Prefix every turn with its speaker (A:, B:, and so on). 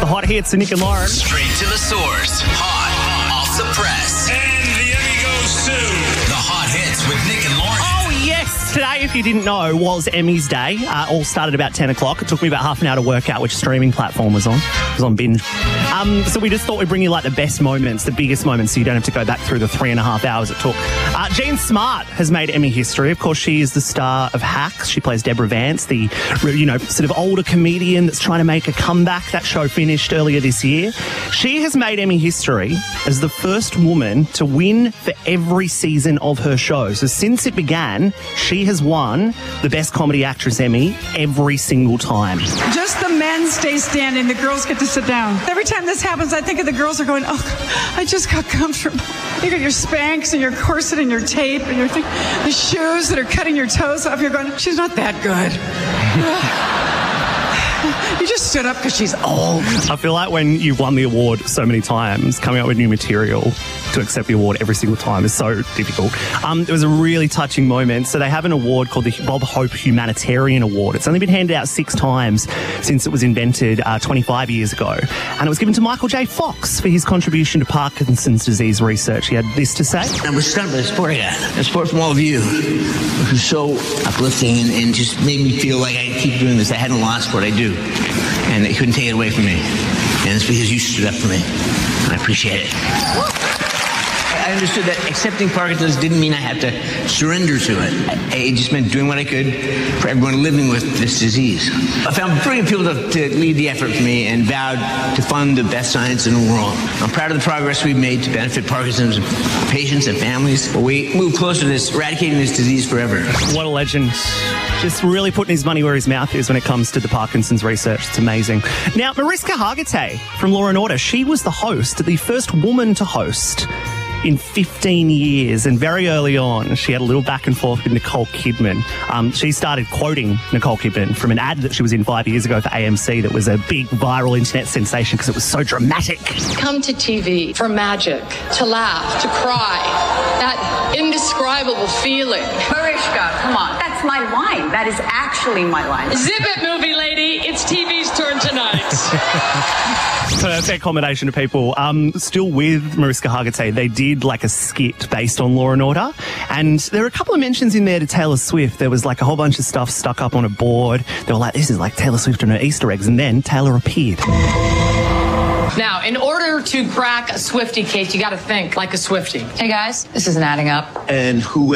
A: hot hits of Nick and Lauren.
B: Straight to the source. Hot off the press.
C: And the Emmy goes to...
B: The hot hits with Nick and Lauren.
A: Oh, yes. Today, if you didn't know, was Emmys Day. All started about 10 o'clock. It took me about half an hour to work out which streaming platform was on. It was on Binge. So we just thought we'd bring you like the best moments, the biggest moments, so you don't have to go back through the 3.5 hours it took. Jean Smart has made Emmy history. Of course, she is the star of Hacks. She plays Deborah Vance, the, sort of older comedian that's trying to make a comeback. That show finished earlier this year. She has made Emmy history as the first woman to win for every season of her show. So since it began, she has won the Best Comedy Actress Emmy every single time.
D: Just the men stay standing. The girls get to sit down. Every time this happens, I think of the girls are going, oh, I just got comfortable. You got your Spanx and your corset and your tape and your the shoes that are cutting your toes off. You're going, she's not that good. You just stood up because she's old.
A: I feel like when you've won the award so many times, coming up with new material to accept the award every single time is so difficult. It was a really touching moment. So they have an award called the Bob Hope Humanitarian Award. It's only been handed out 6 times since it was invented 25 years ago. And it was given to Michael J. Fox for his contribution to Parkinson's disease research. He had this to say.
E: I was stunned by the support I got. The support from all of you, which was so uplifting and just made me feel like I keep doing this. I hadn't lost what I do. And they couldn't take it away from me. And it's because you stood up for me. I appreciate it. I understood that accepting Parkinson's didn't mean I had to surrender to it. It just meant doing what I could for everyone living with this disease. I found brilliant people to lead the effort for me and vowed to fund the best science in the world. I'm proud of the progress we've made to benefit Parkinson's patients and families. We move closer to this, eradicating this disease forever.
A: What a legend. Just really putting his money where his mouth is when it comes to the Parkinson's research. It's amazing. Now, Mariska Hargitay from Law & Order, she was the host, the first woman to host in 15 years. And very early on, she had a little back and forth with Nicole Kidman. She started quoting Nicole Kidman from an ad that she was in 5 years ago for AMC that was a big viral internet sensation because it was so dramatic.
F: Come to TV for magic, to laugh, to cry, that indescribable feeling.
G: Mariska, come on. That's my line. That is actually my line.
F: Zip it, movie lady. It's TV's turn tonight.
A: Perfect combination of people. Still with Mariska Hargitay, they did like a skit based on Law & Order. And there were a couple of mentions in there to Taylor Swift. There was like a whole bunch of stuff stuck up on a board. They were like, this is like Taylor Swift and her Easter eggs. And then Taylor appeared.
F: Now, in order to crack a Swiftie case, you got to think like a Swiftie. Hey, guys, this isn't adding up.
E: And who